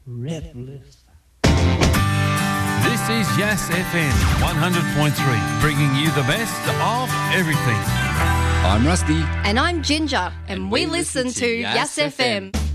Reckless. This is Yas FM 100.3, bringing you the best of everything. I'm Rusty. And I'm Ginger, and we listen to Yas FM.